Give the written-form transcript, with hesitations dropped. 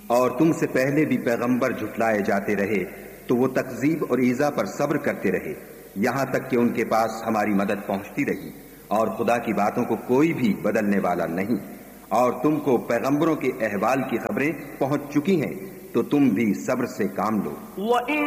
और तुमसे पहले भी पैगंबर झुटलाए जाते रहे तो वो तकजीब और ईजा पर सब्र करते रहे, यहाँ तक कि उनके पास हमारी मदद पहुंचती रही, और खुदा की बातों को कोई भी बदलने वाला नहीं। और तुमको पैगंबरों के अहवाल की खबरें पहुंच चुकी हैं, तो तुम भी सब्र से काम लो।